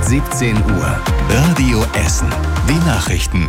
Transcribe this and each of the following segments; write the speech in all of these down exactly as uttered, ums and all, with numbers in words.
siebzehn Uhr. Radio Essen. Die Nachrichten.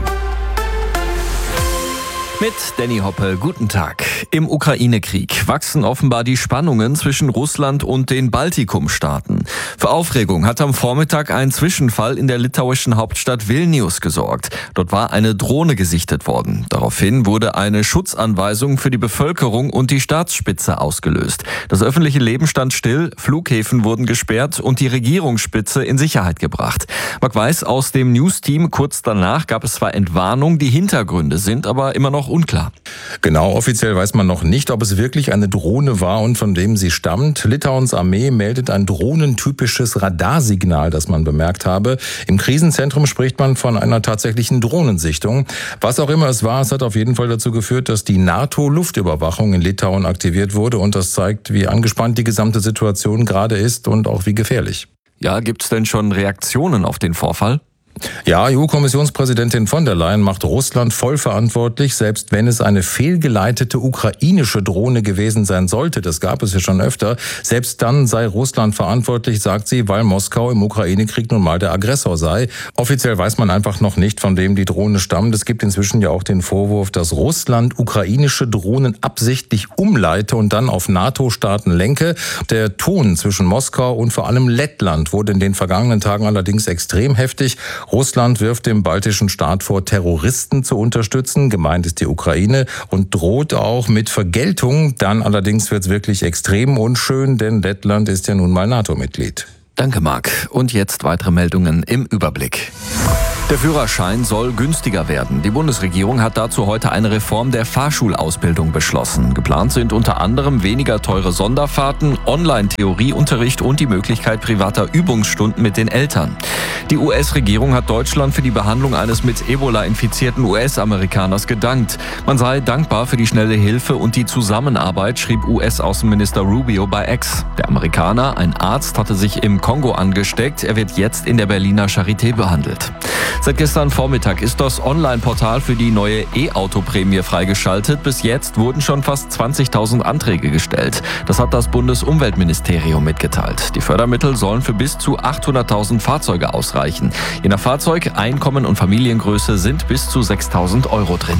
Mit Danny Hoppe, guten Tag. Im Ukraine-Krieg wachsen offenbar die Spannungen zwischen Russland und den Baltikum-Staaten. Für Aufregung hat am Vormittag ein Zwischenfall in der litauischen Hauptstadt Vilnius gesorgt. Dort war eine Drohne gesichtet worden. Daraufhin wurde eine Schutzanweisung für die Bevölkerung und die Staatsspitze ausgelöst. Das öffentliche Leben stand still, Flughäfen wurden gesperrt und die Regierungsspitze in Sicherheit gebracht. Marc Weiß aus dem News-Team, kurz danach gab es zwar Entwarnung, die Hintergründe sind aber immer noch unklar. Genau, offiziell weiß man noch nicht, ob es wirklich eine Drohne war und von wem sie stammt. Litauens Armee meldet ein drohnentypisches Radarsignal, das man bemerkt habe. Im Krisenzentrum spricht man von einer tatsächlichen Drohnensichtung. Was auch immer es war, es hat auf jeden Fall dazu geführt, dass die NATO-Luftüberwachung in Litauen aktiviert wurde und das zeigt, wie angespannt die gesamte Situation gerade ist und auch wie gefährlich. Ja, gibt's denn schon Reaktionen auf den Vorfall? Ja, E U-Kommissionspräsidentin von der Leyen macht Russland voll verantwortlich, selbst wenn es eine fehlgeleitete ukrainische Drohne gewesen sein sollte. Das gab es ja schon öfter. Selbst dann sei Russland verantwortlich, sagt sie, weil Moskau im Ukraine-Krieg nun mal der Aggressor sei. Offiziell weiß man einfach noch nicht, von wem die Drohne stammt. Es gibt inzwischen ja auch den Vorwurf, dass Russland ukrainische Drohnen absichtlich umleite und dann auf NATO-Staaten lenke. Der Ton zwischen Moskau und vor allem Lettland wurde in den vergangenen Tagen allerdings extrem heftig. Russland wirft dem baltischen Staat vor, Terroristen zu unterstützen. Gemeint ist die Ukraine und droht auch mit Vergeltung. Dann allerdings wird es wirklich extrem unschön, denn Lettland ist ja nun mal NATO-Mitglied. Danke, Marc. Und jetzt weitere Meldungen im Überblick. Der Führerschein soll günstiger werden. Die Bundesregierung hat dazu heute eine Reform der Fahrschulausbildung beschlossen. Geplant sind unter anderem weniger teure Sonderfahrten, Online-Theorieunterricht und die Möglichkeit privater Übungsstunden mit den Eltern. Die U S-Regierung hat Deutschland für die Behandlung eines mit Ebola infizierten U S-Amerikaners gedankt. Man sei dankbar für die schnelle Hilfe und die Zusammenarbeit, schrieb U S-Außenminister Rubio bei X. Der Amerikaner, ein Arzt, hatte sich im Kongo angesteckt. Er wird jetzt in der Berliner Charité behandelt. Seit gestern Vormittag ist das Online-Portal für die neue E-Auto-Prämie freigeschaltet. Bis jetzt wurden schon fast zwanzigtausend Anträge gestellt. Das hat das Bundesumweltministerium mitgeteilt. Die Fördermittel sollen für bis zu achthunderttausend Fahrzeuge ausreichen. Je nach Fahrzeug, Einkommen und Familiengröße sind bis zu sechstausend Euro drin.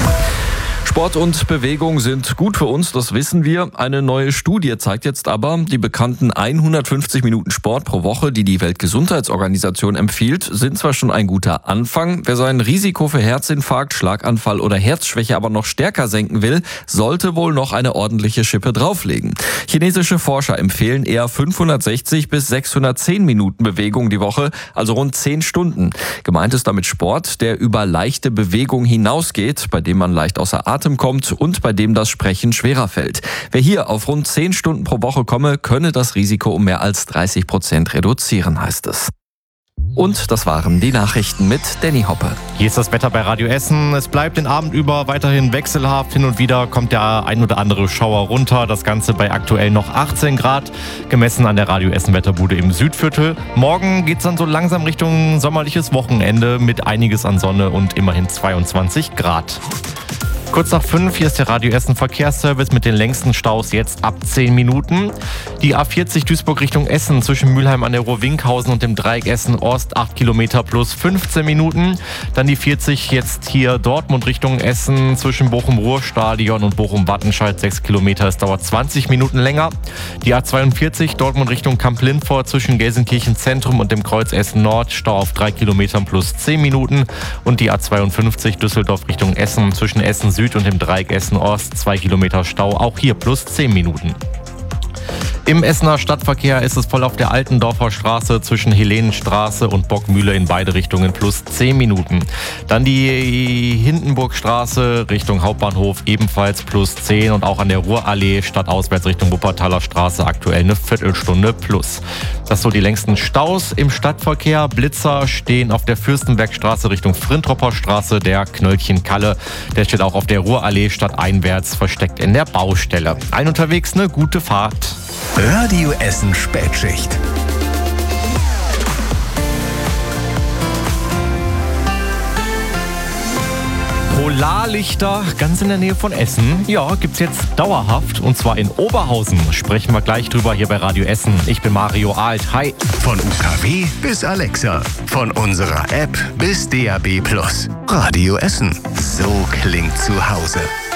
Sport und Bewegung sind gut für uns, das wissen wir. Eine neue Studie zeigt jetzt aber, die bekannten hundertfünfzig Minuten Sport pro Woche, die die Weltgesundheitsorganisation empfiehlt, sind zwar schon ein guter Anfang. Wer sein Risiko für Herzinfarkt, Schlaganfall oder Herzschwäche aber noch stärker senken will, sollte wohl noch eine ordentliche Schippe drauflegen. Chinesische Forscher empfehlen eher fünfhundertsechzig bis sechshundertzehn Minuten Bewegung die Woche, also rund zehn Stunden. Gemeint ist damit Sport, der über leichte Bewegung hinausgeht, bei dem man leicht außer Atem kommt und bei dem das Sprechen schwerer fällt. Wer hier auf rund zehn Stunden pro Woche komme, könne das Risiko um mehr als dreißig Prozent reduzieren, heißt es. Und das waren die Nachrichten mit Danny Hoppe. Hier ist das Wetter bei Radio Essen. Es bleibt den Abend über weiterhin wechselhaft. Hin und wieder kommt der ein oder andere Schauer runter. Das Ganze bei aktuell noch achtzehn Grad, gemessen an der Radio Essen Wetterbude im Südviertel. Morgen geht es dann so langsam Richtung sommerliches Wochenende mit einiges an Sonne und immerhin zweiundzwanzig Grad. Kurz nach fünf, hier ist der Radio Essen Verkehrsservice mit den längsten Staus jetzt ab zehn Minuten. Die A vierzig Duisburg Richtung Essen zwischen Mülheim an der Ruhr-Winkhausen und dem Dreieck Essen-Ost acht Kilometer plus fünfzehn Minuten. Dann die vierzig jetzt hier Dortmund Richtung Essen zwischen Bochum-Ruhr-Stadion und Bochum-Wattenscheid sechs Kilometer. Es dauert zwanzig Minuten länger. Die A zweiundvierzig Dortmund Richtung Kamp-Lindfort zwischen Gelsenkirchen Zentrum und dem Kreuz Essen-Nord Stau auf drei Kilometern plus zehn Minuten. Und die A zweiundfünfzig Düsseldorf Richtung Essen zwischen Essen Süd und dem Dreieck Essen-Ost zwei Kilometer Stau, auch hier plus zehn Minuten. Im Essener Stadtverkehr ist es voll auf der Altendorfer Straße zwischen Helenenstraße und Bockmühle in beide Richtungen plus zehn Minuten. Dann die Hindenburgstraße Richtung Hauptbahnhof ebenfalls plus zehn und auch an der Ruhrallee stadtauswärts Richtung Wuppertaler Straße aktuell eine Viertelstunde plus. Das so die längsten Staus im Stadtverkehr. Blitzer stehen auf der Fürstenbergstraße Richtung Frintropper Straße. Der Knöllchen Kalle, der steht auch auf der Ruhrallee stadteinwärts versteckt in der Baustelle. Allen unterwegs eine gute Fahrt. Radio Essen Spätschicht. Solarlichter ganz in der Nähe von Essen. Ja, gibt's jetzt dauerhaft und zwar in Oberhausen. Sprechen wir gleich drüber hier bei Radio Essen. Ich bin Mario Alt. Hi. Von U K W bis Alexa. Von unserer App bis D A B Plus. Radio Essen. So klingt zu Hause.